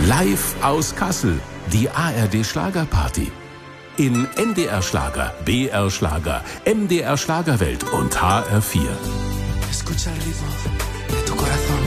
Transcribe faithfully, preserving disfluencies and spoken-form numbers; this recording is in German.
Live aus Kassel, die A R D Schlagerparty. In N D R Schlager, B R Schlager, M D R Schlagerwelt und H R vier. Escucha el ritmo de tu corazón.